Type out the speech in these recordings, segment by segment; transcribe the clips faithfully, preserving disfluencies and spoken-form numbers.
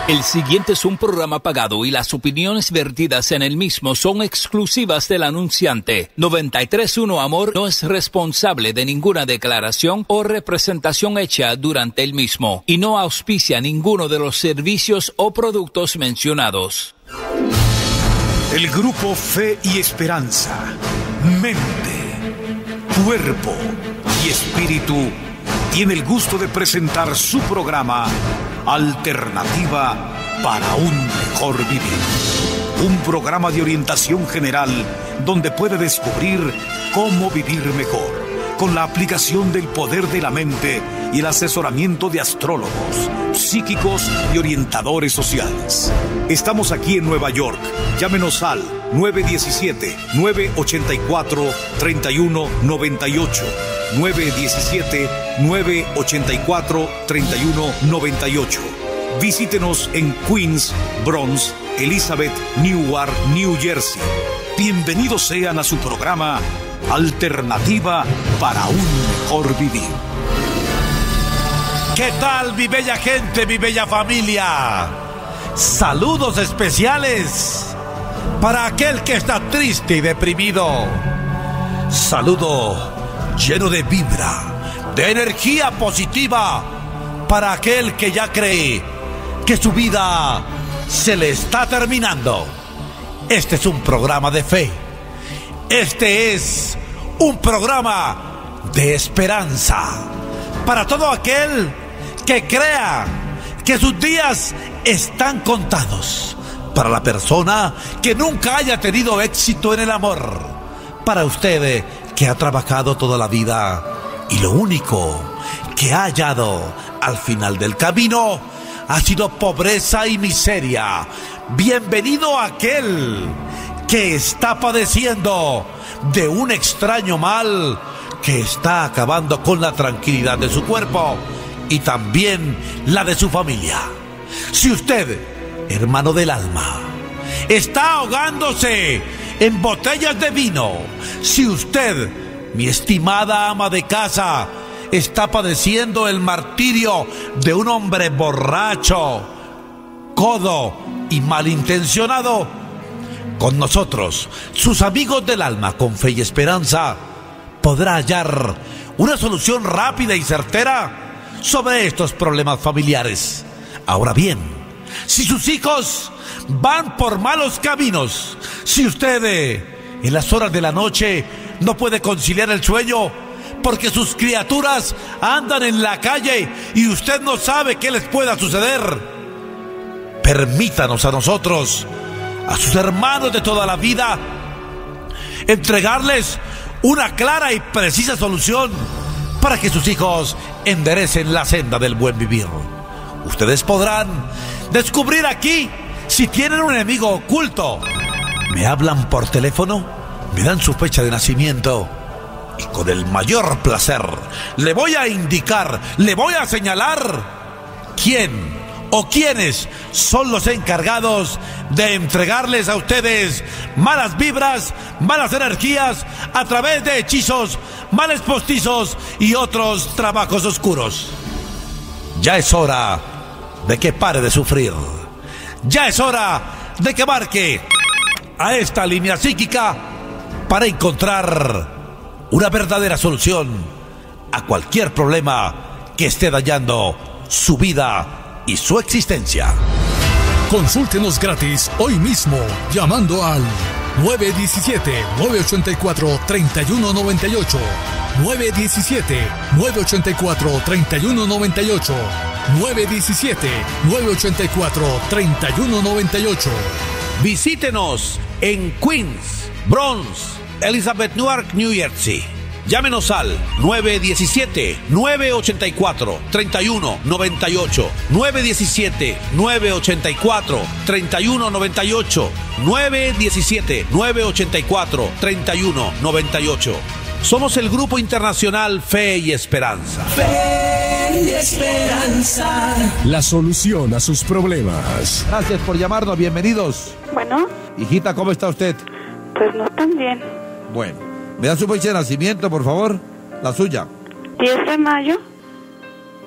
El siguiente es un programa pagado y las opiniones vertidas en el mismo son exclusivas del anunciante. noventa y tres punto uno Amor no es responsable de ninguna declaración o representación hecha durante el mismo y no auspicia ninguno de los servicios o productos mencionados. El grupo Fe y Esperanza, mente, cuerpo y espíritu tiene el gusto de presentar su programa Alternativa para un mejor vivir. Un programa de orientación general donde puede descubrir cómo vivir mejor, con la aplicación del poder de la mente y el asesoramiento de astrólogos, psíquicos y orientadores sociales. Estamos aquí en Nueva York. Llámenos al nueve uno siete, nueve ocho cuatro, tres uno nueve ocho. nueve uno siete, nueve ocho cuatro, tres uno nueve ocho. Visítenos en Queens, Bronx, Elizabeth, Newark, New Jersey. Bienvenidos sean a su programa Alternativa para un mejor vivir. ¿Qué tal, mi bella gente, mi bella familia? Saludos especiales para aquel que está triste y deprimido. Saludo lleno de vibra, de energía positiva para aquel que ya cree que su vida se le está terminando. Este es un programa de fe. Este es un programa de esperanza para todo aquel que crea que sus días están contados. Para la persona que nunca haya tenido éxito en el amor. Para usted que ha trabajado toda la vida y lo único que ha hallado al final del camino ha sido pobreza y miseria. Bienvenido a aquel que está padeciendo de un extraño mal que está acabando con la tranquilidad de su cuerpo y también la de su familia. Si usted, hermano del alma, está ahogándose en botellas de vino, si usted, mi estimada ama de casa, está padeciendo el martirio de un hombre borracho, codo y malintencionado, con nosotros, sus amigos del alma con fe y esperanza, podrá hallar una solución rápida y certera sobre estos problemas familiares. Ahora bien, si sus hijos van por malos caminos, si usted eh, en las horas de la noche no puede conciliar el sueño porque sus criaturas andan en la calle y usted no sabe qué les pueda suceder, permítanos a nosotros, a sus hermanos de toda la vida, entregarles una clara y precisa solución para que sus hijos enderecen la senda del buen vivir. Ustedes podrán descubrir aquí si tienen un enemigo oculto. Me hablan por teléfono, me dan su fecha de nacimiento y con el mayor placer le voy a indicar, le voy a señalar quién o quiénes son los encargados de entregarles a ustedes malas vibras, malas energías a través de hechizos, males postizos y otros trabajos oscuros. Ya es hora de que pare de sufrir. Ya es hora de que marque a esta línea psíquica para encontrar una verdadera solución a cualquier problema que esté dañando su vida y su existencia. Consúltenos gratis hoy mismo llamando al nueve uno siete, nueve ocho cuatro, tres uno nueve ocho, nueve uno siete, nueve ocho cuatro, tres uno nueve ocho, nueve uno siete, nueve ocho cuatro, tres uno nueve ocho. Visítenos en Queens, Bronx, Elizabeth, Newark, New Jersey. Llámenos al nueve uno siete, nueve ocho cuatro, tres uno nueve ocho, nueve uno siete, nueve ocho cuatro, tres uno nueve ocho, nueve uno siete, nueve ocho cuatro, tres uno nueve ocho. Somos el Grupo Internacional Fe y Esperanza. Fe y Esperanza. La solución a sus problemas. Gracias por llamarnos, bienvenidos. Bueno. Hijita, ¿cómo está usted? Pues no tan bien. Bueno. ¿Me da su fecha de nacimiento, por favor? La suya. diez de mayo.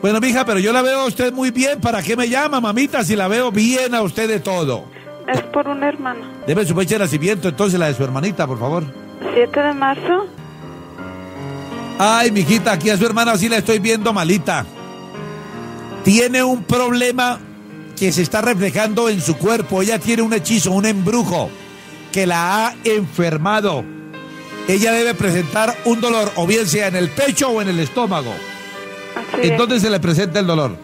Bueno, mija, pero yo la veo a usted muy bien. ¿Para qué me llama, mamita, si la veo bien a usted de todo? Es por un hermano. Deme su fecha de nacimiento, entonces, la de su hermanita, por favor. siete de marzo. Ay, mijita, aquí a su hermana sí la estoy viendo malita. Tiene un problema que se está reflejando en su cuerpo. Ella tiene un hechizo, un embrujo que la ha enfermado. Ella debe presentar un dolor, o bien sea en el pecho o en el estómago. Así ¿En es. dónde se le presenta el dolor?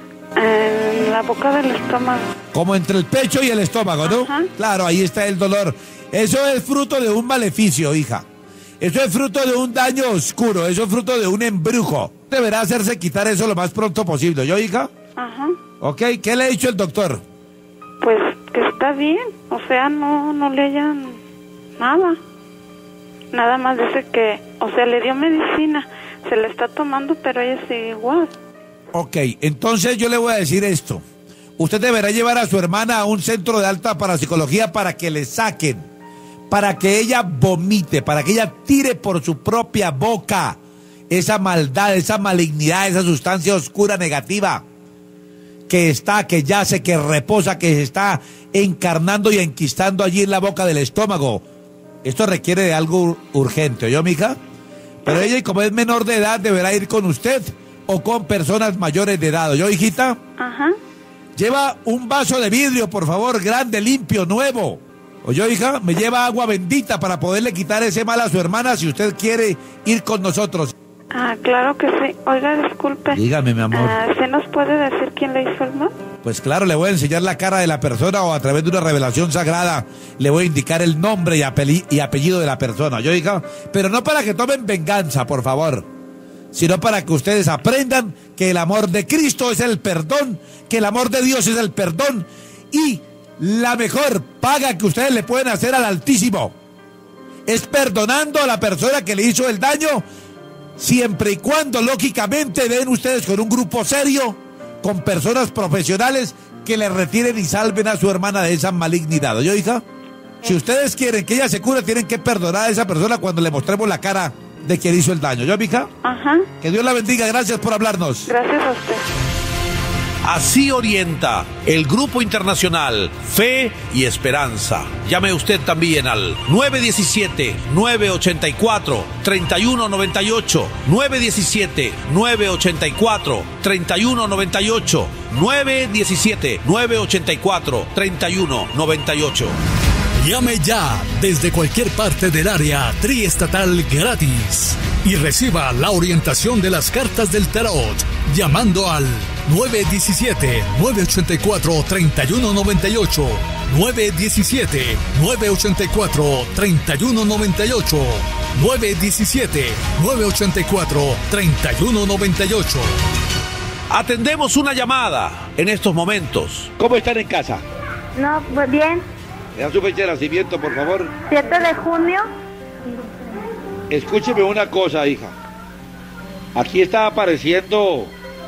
En la boca del estómago. Como entre el pecho y el estómago, ¿no? Ajá. Claro, ahí está el dolor. Eso es fruto de un maleficio, hija. Eso es fruto de un daño oscuro. Eso es fruto de un embrujo. Deberá hacerse quitar eso lo más pronto posible. ¿Yo, hija? Ajá. Ok, ¿qué le ha dicho el doctor? Pues que está bien. O sea, no, no le hayan nada. Nada más dice que, o sea, le dio medicina. Se la está tomando, pero ella sigue igual. Ok, entonces yo le voy a decir esto. Usted deberá llevar a su hermana a un centro de alta parapsicología para que le saquen, para que ella vomite, para que ella tire por su propia boca esa maldad, esa malignidad, esa sustancia oscura negativa que está, que yace, que reposa, que se está encarnando y enquistando allí en la boca del estómago. Esto requiere de algo urgente, ¿oyó, mija? Pero ella, y como es menor de edad, deberá ir con usted o con personas mayores de edad. ¿Oyó, hijita? Ajá. Lleva un vaso de vidrio, por favor, grande, limpio, nuevo. ¿Oyó, hija? Me lleva agua bendita para poderle quitar ese mal a su hermana si usted quiere ir con nosotros. Ah, claro que sí. Oiga, disculpe. Dígame, mi amor. Ah, ¿se nos puede decir quién le hizo el mal? Pues claro, le voy a enseñar la cara de la persona o a través de una revelación sagrada le voy a indicar el nombre y, apelli- y apellido de la persona. ¿Oyó, hija? Pero no para que tomen venganza, por favor, sino para que ustedes aprendan que el amor de Cristo es el perdón, que el amor de Dios es el perdón y la mejor paga que ustedes le pueden hacer al Altísimo es perdonando a la persona que le hizo el daño, siempre y cuando lógicamente den ustedes con un grupo serio, con personas profesionales que le retiren y salven a su hermana de esa malignidad. ¿Oyó, hija? Si ustedes quieren que ella se cure, tienen que perdonar a esa persona cuando le mostremos la cara de quien hizo el daño. ¿Yo, mija? Ajá. Que Dios la bendiga. Gracias por hablarnos. Gracias a usted. Así orienta el Grupo Internacional Fe y Esperanza. Llame usted también al nueve uno siete, nueve ocho cuatro, tres uno nueve ocho, nueve uno siete, nueve ocho cuatro, tres uno nueve ocho, nueve uno siete, nueve ocho cuatro, tres uno nueve ocho. Llame ya desde cualquier parte del área triestatal gratis y reciba la orientación de las cartas del tarot llamando al nueve uno siete, nueve ocho cuatro, tres uno nueve ocho, nueve uno siete, nueve ocho cuatro, tres uno nueve ocho, nueve uno siete, nueve ocho cuatro, tres uno nueve ocho. Atendemos una llamada en estos momentos. ¿Cómo están en casa? No, pues bien. ¿Me da su fecha de nacimiento, por favor? siete de junio. Escúcheme una cosa, hija. Aquí está apareciendo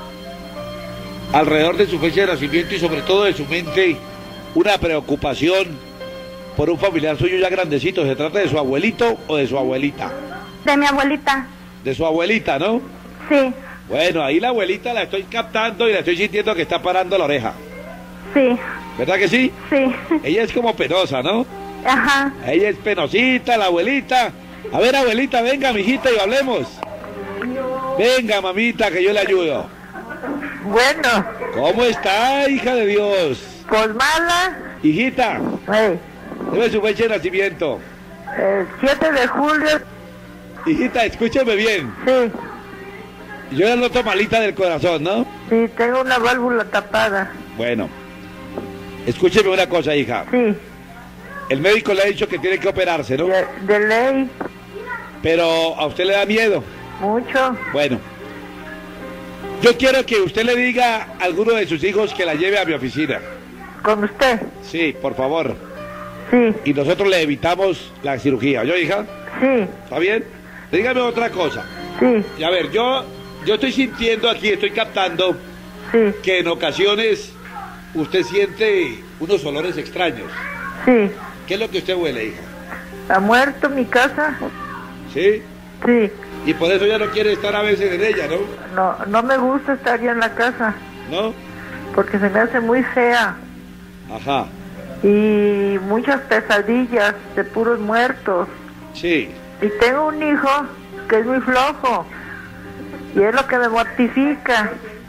alrededor de su fecha de nacimiento y sobre todo de su mente una preocupación por un familiar suyo ya grandecito. ¿Se trata de su abuelito o de su abuelita? De mi abuelita. De su abuelita, ¿no? Sí, Bueno, ahí la abuelita la estoy captando y la estoy sintiendo que está parando la oreja. sí, ¿Verdad que sí? sí. Ella es como penosa, ¿no? Ajá. Ella es penosita, la abuelita. A ver, abuelita, venga, mijita, y hablemos. Venga, mamita, que yo le ayudo. Bueno, ¿Cómo está, hija de Dios? pues mala, Hijita, eh, debe su fecha de nacimiento. el siete de julio, Hijita, escúcheme bien. sí, Yo la noto malita del corazón, ¿no? sí, tengo una válvula tapada, Bueno, escúcheme una cosa, hija. sí, El médico le ha dicho que tiene que operarse, ¿no? de, de ley, Pero a usted le da miedo. mucho, Bueno, yo quiero que usted le diga a alguno de sus hijos que la lleve a mi oficina. con usted, Sí, por favor. sí, Y nosotros le evitamos la cirugía. ¿Yo, hija? sí, ¿Está bien? Dígame otra cosa. sí, Y a ver, yo, yo estoy sintiendo aquí, estoy captando sí, que en ocasiones usted siente unos olores extraños. sí, ¿Qué es lo que usted huele, hija? ha muerto mi casa, ¿Sí? sí, Y por eso ya no quiere estar a veces en ella, ¿no? No, no me gusta estar ya en la casa. ¿No? Porque se me hace muy fea. Ajá. Y muchas pesadillas de puros muertos. Sí. Y tengo un hijo que es muy flojo. Y es lo que me mortifica.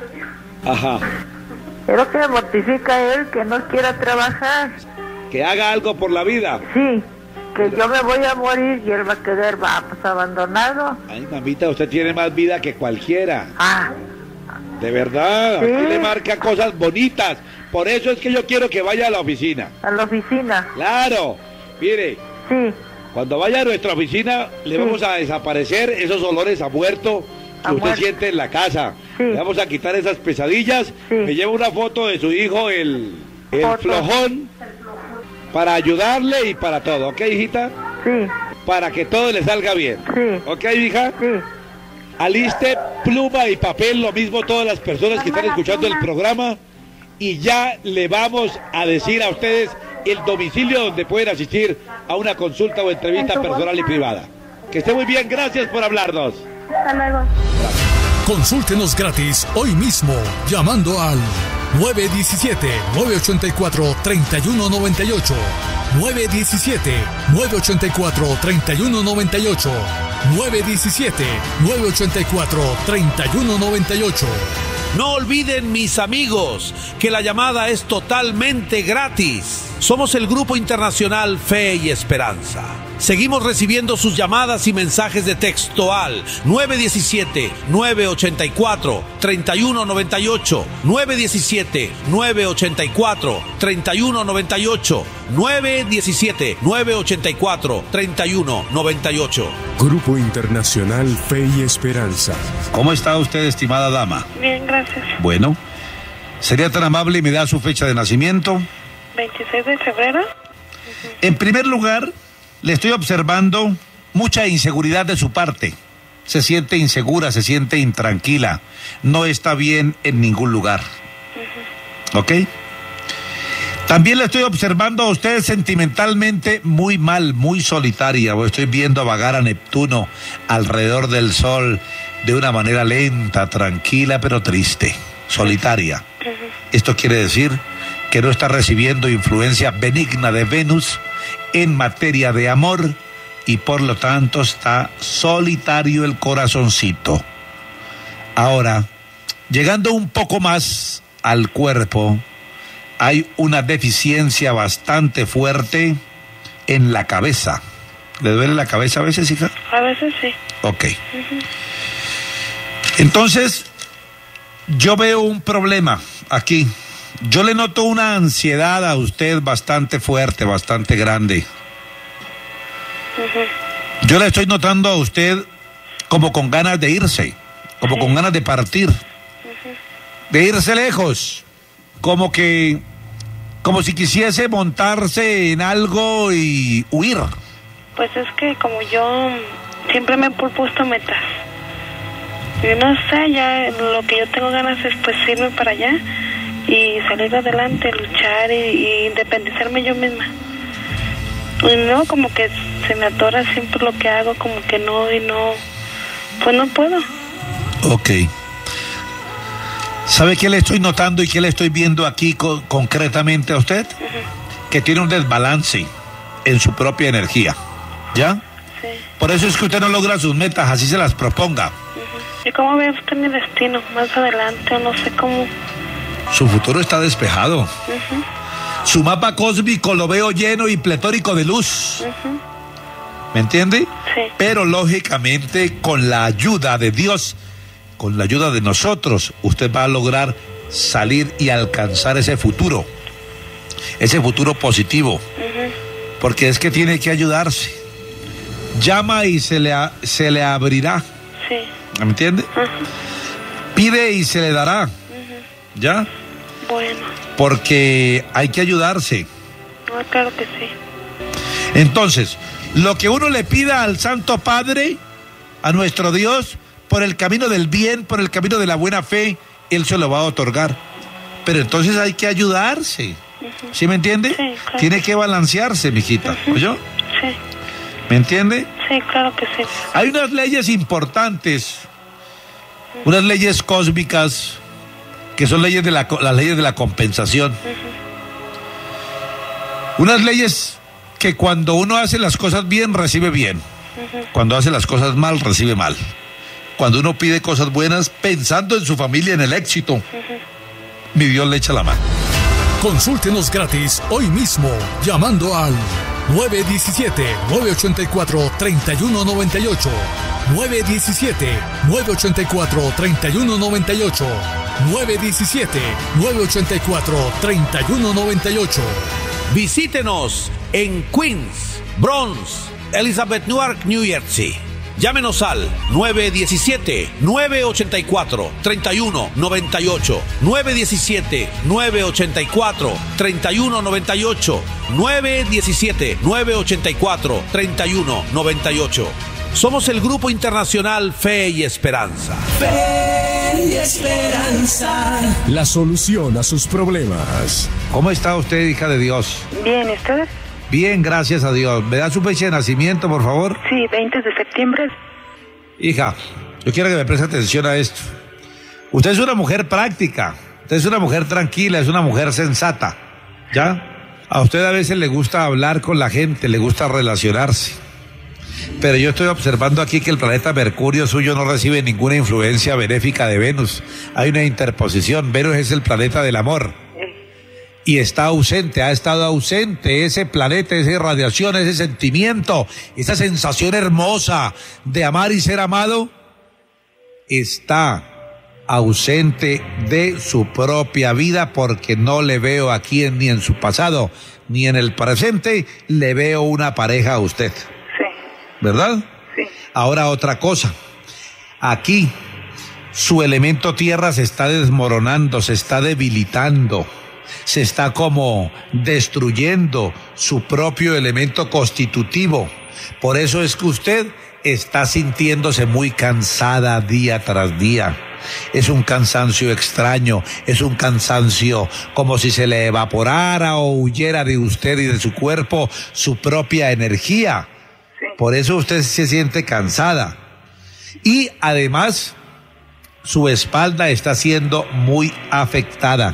Ajá. Es lo que me mortifica a él, que no quiera trabajar. Que haga algo por la vida. Sí, que yo me voy a morir y él va a quedar, vamos, abandonado. Ay, mamita, usted tiene más vida que cualquiera. Ah. De verdad, Sí. aquí le marca cosas bonitas. Por eso es que yo quiero que vaya a la oficina. A la oficina. Claro. Mire. Sí. Cuando vaya a nuestra oficina, le Sí. vamos a desaparecer esos olores a muerto que A usted muerto. siente en la casa. Sí. Le vamos a quitar esas pesadillas. Sí. Me lleva una foto de su hijo, el, el Foto. flojón, para ayudarle y para todo. ¿Ok, hijita? Sí. Para que todo le salga bien. Sí. ¿Ok, hija? Sí. Aliste pluma y papel, lo mismo todas las personas que están escuchando el programa. Y ya le vamos a decir a ustedes el domicilio donde pueden asistir a una consulta o entrevista personal y privada. Que esté muy bien, gracias por hablarnos. Hasta luego. Consúltenos gratis hoy mismo llamando al nueve uno siete, nueve ocho cuatro, tres uno nueve ocho, nueve uno siete, nueve ocho cuatro, tres uno nueve ocho, nueve uno siete, nueve ocho cuatro, tres uno nueve ocho. No olviden, mis amigos, que la llamada es totalmente gratis. Somos el Grupo Internacional Fe y Esperanza. Seguimos recibiendo sus llamadas y mensajes de texto al nueve uno siete, nueve ocho cuatro, tres uno nueve ocho, nueve uno siete, nueve ocho cuatro, tres uno nueve ocho, nueve uno siete, nueve ocho cuatro, tres uno nueve ocho. Grupo Internacional Fe y Esperanza. ¿Cómo está usted, estimada dama? Bien, gracias. Bueno, ¿sería tan amable y me da su fecha de nacimiento? veintiséis de febrero. En primer lugar, le estoy observando mucha inseguridad de su parte. Se siente insegura, se siente intranquila. No está bien en ningún lugar. ¿Ok? También le estoy observando a usted sentimentalmente muy mal, muy solitaria. O estoy viendo vagar a Neptuno alrededor del sol de una manera lenta, tranquila, pero triste, solitaria. Esto quiere decir que no está recibiendo influencia benigna de Venus en materia de amor y por lo tanto está solitario el corazoncito. Ahora, llegando un poco más al cuerpo, hay una deficiencia bastante fuerte en la cabeza. ¿Le duele la cabeza a veces, hija? A veces sí. Ok. Entonces, yo veo un problema aquí. Yo le noto una ansiedad a usted bastante fuerte, bastante grande. Uh-huh. Yo le estoy notando a usted como con ganas de irse, como sí. con ganas de partir, uh-huh. de irse lejos, como que, como si quisiese montarse en algo y huir. Pues es que como yo siempre me he propuesto metas, yo no sé, ya lo que yo tengo ganas es pues irme para allá y salir adelante, luchar y, y independizarme yo misma. Y no, como que se me atora siempre lo que hago, como que no, y no, pues no puedo. Ok. ¿Sabe qué le estoy notando y qué le estoy viendo aquí co- concretamente a usted? Uh-huh. Que tiene un desbalance en su propia energía, ¿ya? Sí. Por eso es que usted no logra sus metas, así se las proponga. Uh-huh. ¿Y cómo ve usted mi destino más adelante? O no sé cómo... Su futuro está despejado. Uh-huh. Su mapa cósmico lo veo lleno y pletórico de luz. Uh-huh. ¿Me entiende? Sí. Pero lógicamente con la ayuda de Dios, con la ayuda de nosotros, usted va a lograr salir y alcanzar ese futuro. Ese futuro positivo. Uh-huh. Porque es que tiene que ayudarse. Llama y se le, a, se le abrirá. Sí. ¿Me entiende? Uh-huh. Pide y se le dará. Uh-huh. ¿Ya? Bueno. Porque hay que ayudarse. No, claro que sí. Entonces, lo que uno le pida al Santo Padre, a nuestro Dios, por el camino del bien, por el camino de la buena fe, Él se lo va a otorgar. Pero entonces hay que ayudarse. Uh-huh. ¿Sí me entiende? Sí, claro. Tiene que balancearse, mijita. Uh-huh. ¿Oyó? Sí. ¿Me entiende? Sí, claro que sí. Hay unas leyes importantes, unas leyes cósmicas, que son leyes de la, las leyes de la compensación. Uh-huh. Unas leyes que cuando uno hace las cosas bien, recibe bien. Uh-huh. Cuando hace las cosas mal, recibe mal. Cuando uno pide cosas buenas, pensando en su familia, en el éxito, uh-huh, mi Dios le echa la mano. Consúltenos gratis hoy mismo, llamando al nueve uno siete, nueve ocho cuatro, tres uno nueve ocho, nueve uno siete, nueve ocho cuatro, tres uno nueve ocho, nueve uno siete, nueve ocho cuatro, tres uno nueve ocho. Visítenos en Queens, Bronx, Elizabeth, Newark, New Jersey. Llámenos al nueve uno siete, nueve ocho cuatro, tres uno nueve ocho, nueve uno siete, nueve ocho cuatro, tres uno nueve ocho, nueve uno siete, nueve ocho cuatro, tres uno nueve ocho. Somos el Grupo Internacional Fe y Esperanza. Fe y Esperanza. La solución a sus problemas. ¿Cómo está usted, hija de Dios? Bien, ¿y ustedes? Bien, gracias a Dios. ¿Me da su fecha de nacimiento, por favor? Sí, veinte de septiembre. Hija, yo quiero que me preste atención a esto. Usted es una mujer práctica, usted es una mujer tranquila, es una mujer sensata, ¿ya? A usted a veces le gusta hablar con la gente, le gusta relacionarse. Pero yo estoy observando aquí que el planeta Mercurio suyo no recibe ninguna influencia benéfica de Venus. Hay una interposición. Venus es el planeta del amor. Y está ausente, ha estado ausente ese planeta, esa irradiación, ese sentimiento, esa sensación hermosa de amar y ser amado, está ausente de su propia vida porque no le veo aquí ni en su pasado ni en el presente, le veo una pareja a usted. Sí. ¿Verdad? Sí. Ahora otra cosa, aquí su elemento tierra se está desmoronando, se está debilitando. Se está como destruyendo su propio elemento constitutivo. Por eso es que usted está sintiéndose muy cansada día tras día. Es un cansancio extraño, es un cansancio como si se le evaporara o huyera de usted y de su cuerpo su propia energía. Por eso usted se siente cansada. Y además, su espalda está siendo muy afectada.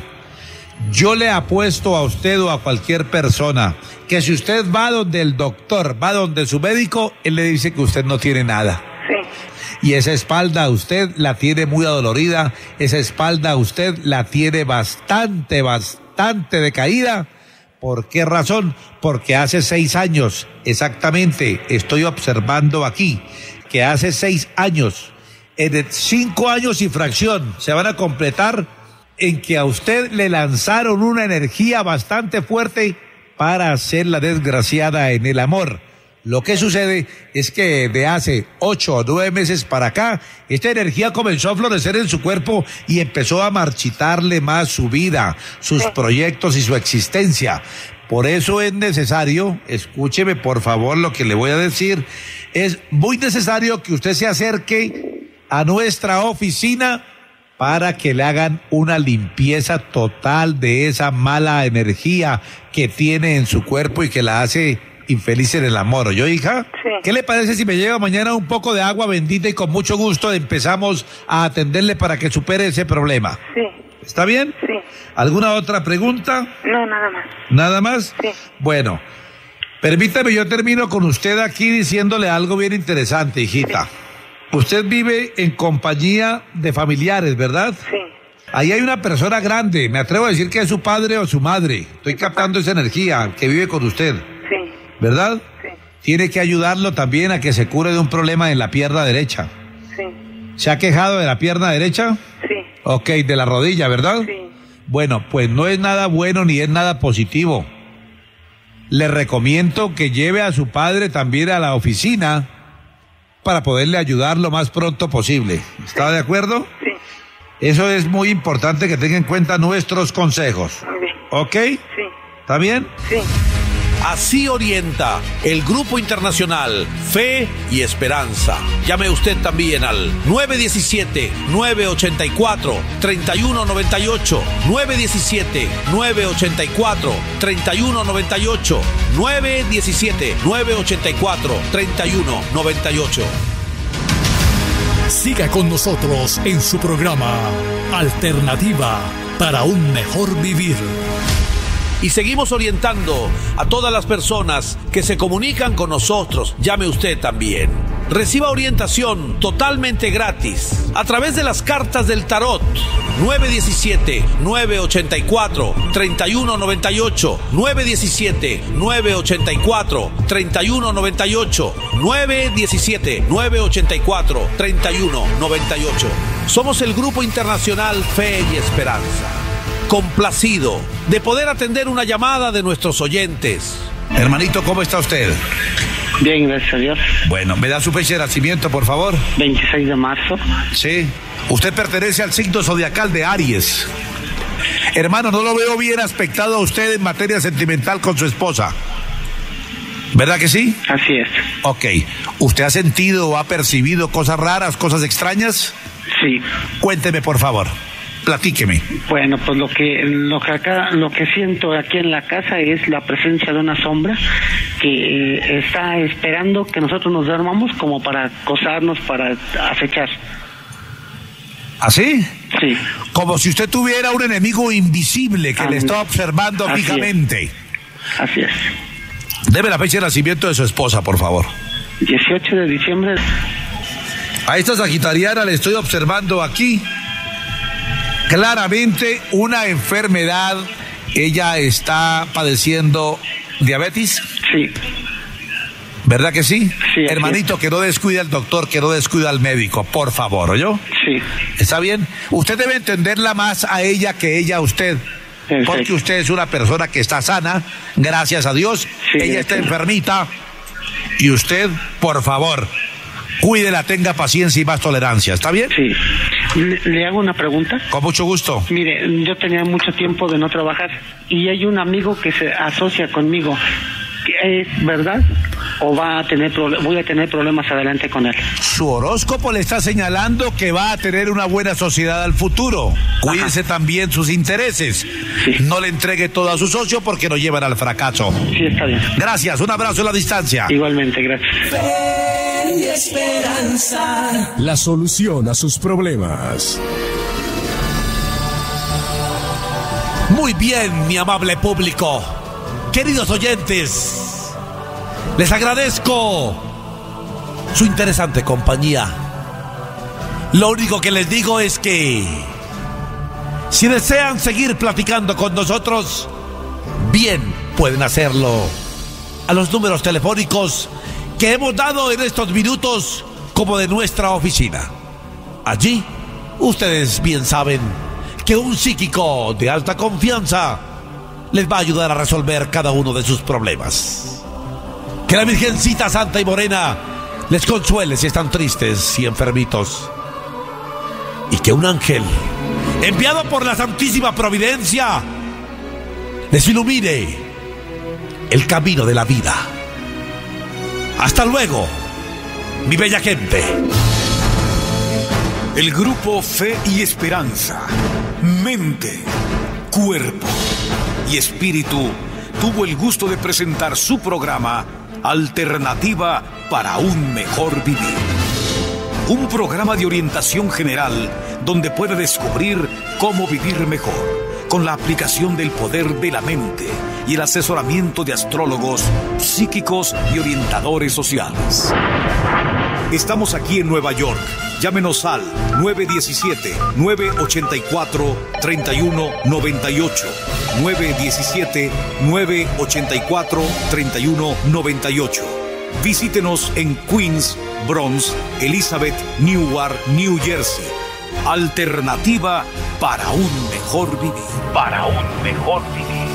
Yo le apuesto a usted o a cualquier persona que si usted va donde el doctor, va donde su médico, él le dice que usted no tiene nada. Sí. Y esa espalda usted la tiene muy adolorida, esa espalda usted la tiene bastante, bastante decaída. ¿Por qué razón? Porque hace seis años, exactamente, estoy observando aquí, que hace seis años, en cinco años y fracción, se van a completar en que a usted le lanzaron una energía bastante fuerte para hacerla desgraciada en el amor. Lo que sucede es que de hace ocho o nueve meses para acá, esta energía comenzó a florecer en su cuerpo y empezó a marchitarle más su vida, sus proyectos y su existencia. Por eso es necesario, escúcheme por favor lo que le voy a decir, es muy necesario que usted se acerque a nuestra oficina para que le hagan una limpieza total de esa mala energía que tiene en su cuerpo y que la hace infeliz en el amor. ¿Yo, hija? Sí. ¿Qué le parece si me lleva mañana un poco de agua bendita y con mucho gusto empezamos a atenderle para que supere ese problema? Sí. ¿Está bien? Sí. ¿Alguna otra pregunta? No, nada más. ¿Nada más? Sí. Bueno, permítame, yo termino con usted aquí diciéndole algo bien interesante, hijita. Sí. Usted vive en compañía de familiares, ¿verdad? Sí. Ahí hay una persona grande, me atrevo a decir que es su padre o su madre. Estoy captando esa energía que vive con usted. Sí. ¿Verdad? Sí. Tiene que ayudarlo también a que se cure de un problema en la pierna derecha. Sí. ¿Se ha quejado de la pierna derecha? Sí. Ok, de la rodilla, ¿verdad? Sí. Bueno, pues no es nada bueno ni es nada positivo. Le recomiendo que lleve a su padre también a la oficina para poderle ayudar lo más pronto posible. ¿Está de acuerdo? Sí. Eso es muy importante que tenga en cuenta nuestros consejos. Muy bien. ¿Ok? Sí. ¿Está bien? Sí. Así orienta el Grupo Internacional Fe y Esperanza. Llame usted también al nueve uno siete, nueve ocho cuatro, tres uno nueve ocho, nueve uno siete, nueve ocho cuatro, tres uno nueve ocho, nueve uno siete, nueve ocho cuatro, tres uno nueve ocho. Siga con nosotros en su programa Alternativa para un mejor vivir. Y seguimos orientando a todas las personas que se comunican con nosotros. Llame usted también. Reciba orientación totalmente gratis a través de las cartas del tarot. nueve uno siete, nueve ocho cuatro, tres uno nueve ocho, nueve uno siete, nueve ocho cuatro, tres uno nueve ocho, nueve uno siete, nueve ocho cuatro, tres uno nueve ocho. Somos el Grupo Internacional Fe y Esperanza, complacido de poder atender una llamada de nuestros oyentes. Hermanito, ¿cómo está usted? Bien, gracias a Dios. Bueno, ¿me da su fecha de nacimiento, por favor? veintiséis de marzo. Sí. Usted pertenece al signo zodiacal de Aries. Hermano, no lo veo bien aspectado a usted en materia sentimental con su esposa. ¿Verdad que sí? Así es. Ok. ¿Usted ha sentido o ha percibido cosas raras, cosas extrañas? Sí. Cuénteme, por favor. Platíqueme. Bueno, pues lo que lo que acá lo que siento aquí en la casa es la presencia de una sombra que eh, está esperando que nosotros nos duermamos como para acosarnos, para acechar. ¿Así? Sí. Como si usted tuviera un enemigo invisible que ah, le está observando así fijamente. Es. Así es. Deme la fecha de nacimiento de su esposa, por favor. dieciocho de diciembre. A esta sagitariana le estoy observando aquí claramente una enfermedad. Ella está padeciendo diabetes. Sí. ¿Verdad que sí? Sí. Hermanito, que no descuide al doctor, que no descuide al médico, por favor, ¿oyó? Sí. ¿Está bien? Usted debe entenderla más a ella que ella a usted. Perfecto. Porque usted es una persona que está sana, gracias a Dios. Sí, ella está enfermita. Y usted, por favor, cuídela, tenga paciencia y más tolerancia. ¿Está bien? Sí. ¿Le, le hago una pregunta? Con mucho gusto. Mire, yo tenía mucho tiempo de no trabajar y hay un amigo que se asocia conmigo. ¿Es verdad o va a tener voy a tener problemas adelante con él? Su horóscopo le está señalando que va a tener una buena sociedad al futuro. Cuídese Ajá. también sus intereses. Sí. No le entregue todo a su socio porque lo llevan al fracaso. Sí, está bien. Gracias, un abrazo a la distancia. Igualmente, gracias. Fe y esperanza. La solución a sus problemas. Muy bien, mi amable público. Queridos oyentes, les agradezco su interesante compañía. Lo único que les digo es que si desean seguir platicando con nosotros, bien pueden hacerlo a los números telefónicos que hemos dado en estos minutos como de nuestra oficina. Allí, ustedes bien saben que un psíquico de alta confianza les va a ayudar a resolver cada uno de sus problemas. Que la Virgencita Santa y Morena les consuele si están tristes y enfermitos. Y que un ángel, enviado por la Santísima Providencia, les ilumine el camino de la vida. Hasta luego, mi bella gente. El Grupo Fe y Esperanza, mente, cuerpo y espíritu, tuvo el gusto de presentar su programa Alternativa para un mejor vivir. Un programa de orientación general donde puede descubrir cómo vivir mejor con la aplicación del poder de la mente y el asesoramiento de astrólogos, psíquicos y orientadores sociales. Estamos aquí en Nueva York. Llámenos al nueve uno siete, nueve ocho cuatro, tres uno nueve ocho, nueve uno siete, nueve ocho cuatro, tres uno nueve ocho. Visítenos en Queens, Bronx, Elizabeth, Newark, New Jersey. Alternativa para un mejor vivir. Para un mejor vivir.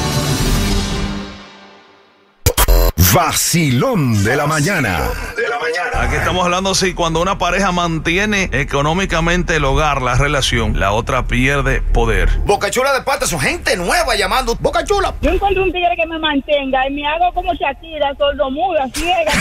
Vacilón de la mañana. De la mañana. mañana. Aquí estamos hablando si cuando una pareja mantiene económicamente el hogar, la relación, la otra pierde poder. Bocachula de Pata, son gente nueva llamando. Bocachula. Yo encuentro un tigre que me mantenga y me hago como Shakira, sordomuda, ciega.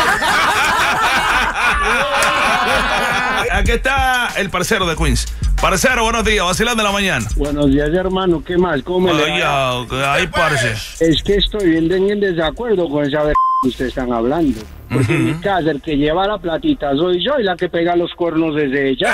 Aquí está el parcero de Queens. Parcero, buenos días, vacilando de la mañana. Buenos días, hermano, ¿qué más? ¿Cómo me le va? Ay, parce. Es que estoy bien en desacuerdo con esa ver que ustedes están hablando. Porque uh-huh. en mi casa el que lleva la platita soy yo y la que pega los cuernos es ella.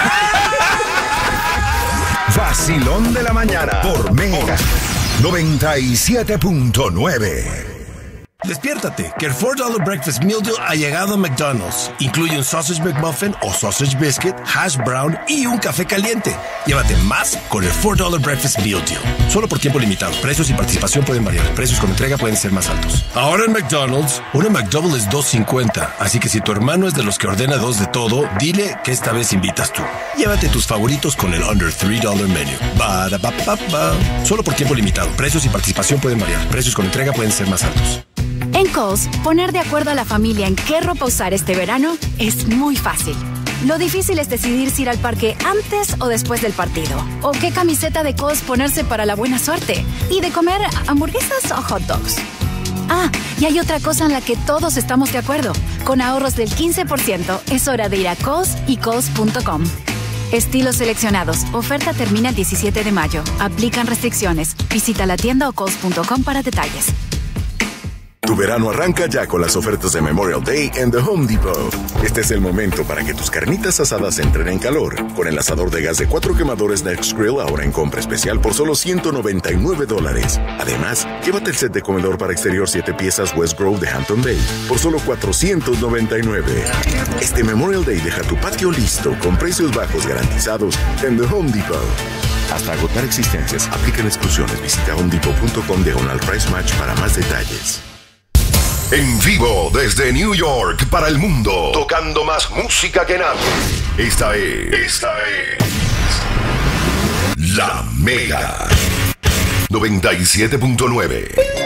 Vacilón de la mañana por Mega noventa y siete punto nueve. Despiértate, que el cuatro dólares Breakfast Meal Deal ha llegado a McDonald's. Incluye un Sausage McMuffin o Sausage Biscuit, Hash Brown y un café caliente. Llévate más con el cuatro dólares Breakfast Meal Deal. Solo por tiempo limitado. Precios y participación pueden variar. Precios con entrega pueden ser más altos. Ahora en McDonald's, una McDouble es dos cincuenta. Así que si tu hermano es de los que ordena dos de todo, dile que esta vez invitas tú. Llévate tus favoritos con el Under tres dólares Menu. Ba-da-ba-ba-ba. Solo por tiempo limitado. Precios y participación pueden variar. Precios con entrega pueden ser más altos. En Kohl's, poner de acuerdo a la familia en qué ropa usar este verano es muy fácil. Lo difícil es decidir si ir al parque antes o después del partido. O qué camiseta de Kohl's ponerse para la buena suerte. Y de comer hamburguesas o hot dogs. Ah, y hay otra cosa en la que todos estamos de acuerdo. Con ahorros del quince por ciento, es hora de ir a Kohl's y Kohl's punto com. Estilos seleccionados. Oferta termina el diecisiete de mayo. Aplican restricciones. Visita la tienda o Kohl's punto com para detalles. Tu verano arranca ya con las ofertas de Memorial Day en The Home Depot. Este es el momento para que tus carnitas asadas entren en calor. Con el asador de gas de cuatro quemadores Next Grill ahora en compra especial por solo ciento noventa y nueve dólares. Además, llévate el set de comedor para exterior siete piezas West Grove de Hampton Bay por solo cuatrocientos noventa y nueve. Este Memorial Day deja tu patio listo con precios bajos garantizados en The Home Depot. Hasta agotar existencias, aplican exclusiones. Visita home depot punto com diagonal price match para más detalles. En vivo desde New York para el mundo, tocando más música que nadie. Esta es, esta es La Mega noventa y siete punto nueve.